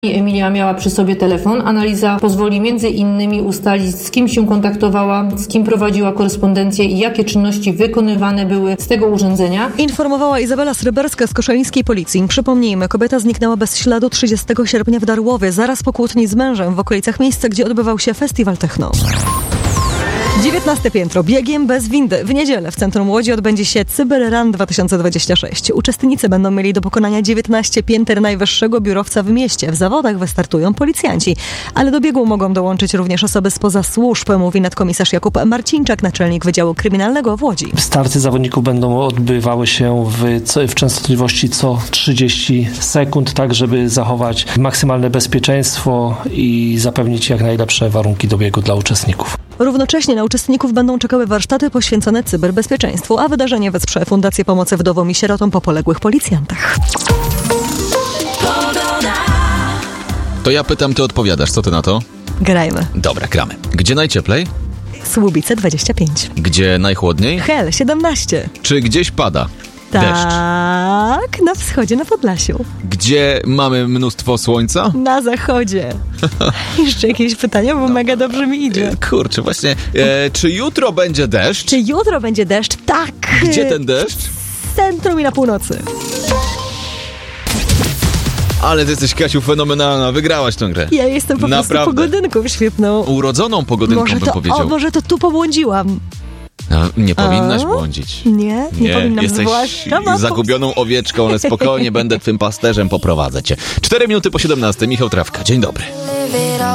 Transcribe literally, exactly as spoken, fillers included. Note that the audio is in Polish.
Emilia miała przy sobie telefon. Analiza pozwoli między innymi ustalić, z kim się kontaktowała, z kim prowadziła korespondencję i jakie czynności wykonywane były z tego urządzenia. Informowała Izabela Sreberska z koszalińskiej policji. Przypomnijmy, kobieta zniknęła bez śladu trzydciestego sierpnia w Darłowie, zaraz po kłótni z mężem w okolicach miejsca, gdzie odbywał się festiwal techno. dziewiętnaste piętro. Biegiem bez windy. W niedzielę w centrum Łodzi odbędzie się CyberRun dwa tysiące dwadzieścia sześć. Uczestnicy będą mieli do pokonania dziewiętnaście pięter najwyższego biurowca w mieście. W zawodach wystartują policjanci, ale do biegu mogą dołączyć również osoby spoza służb, mówi nadkomisarz Jakub Marcińczak, naczelnik Wydziału Kryminalnego w Łodzi. Starty zawodników będą odbywały się w, w częstotliwości co trzydzieści sekund, tak żeby zachować maksymalne bezpieczeństwo i zapewnić jak najlepsze warunki do biegu dla uczestników. Równocześnie na uczestników będą czekały warsztaty poświęcone cyberbezpieczeństwu, a wydarzenie wesprze Fundację Pomocy Wdowom i Sierotom po poległych policjantach. To ja pytam, ty odpowiadasz. Co ty na to? Grajmy. Dobra, gramy. Gdzie najcieplej? Słubice dwadzieścia pięć. Gdzie najchłodniej? Hel siedemnaście. Czy gdzieś pada? Tak, Deszcz. na wschodzie, na Podlasiu. Gdzie mamy mnóstwo słońca? Na zachodzie. Jeszcze jakieś pytania, bo mega dobrze mi idzie. E, kurczę, właśnie. E, czy jutro będzie deszcz? Czy jutro będzie deszcz? Tak. Gdzie ten deszcz? W centrum i na północy. Ale ty jesteś, Kasiu, fenomenalna. Wygrałaś tę grę. Ja jestem po Naprawdę. prostu pogodynką świetną. Urodzoną pogodynką, może bym to, powiedział. O, może to tu pobłądziłam. A, nie powinnaś A? błądzić. Nie, nie, nie powinnam. Jesteś Zwłaszcza mam zagubioną owieczką, ale spokojnie będę twym pasterzem, poprowadzę cię. Cztery minuty po siedemnastej. Michał Trawka. Dzień dobry.